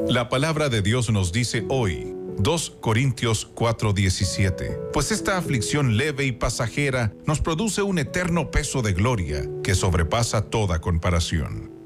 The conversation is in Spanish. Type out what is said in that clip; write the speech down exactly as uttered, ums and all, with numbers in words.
La palabra de Dios nos dice hoy, dos Corintios cuatro diecisiete, pues esta aflicción leve y pasajera nos produce un eterno peso de gloria que sobrepasa toda comparación.